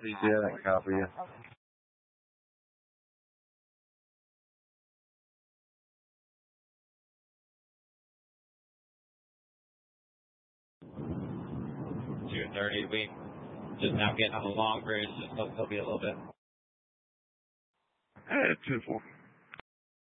Yeah, copy you. 2:30. We just now getting on the long bridge. Just hope there'll be a little bit. 2-4.